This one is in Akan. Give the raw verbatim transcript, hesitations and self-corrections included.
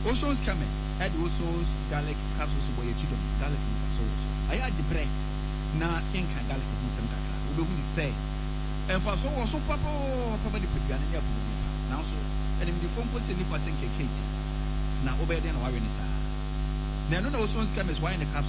Ocean's chemist at Ocean's garlic capsules for your chicken, garlic sauce. I had the bread. Now, king can garlic and some kaka. We will say. And for so also papa, papa the put your now so. And if the phone was any passing cake, now obey the awareness. Now, no Ocean's chemist wine the capsule.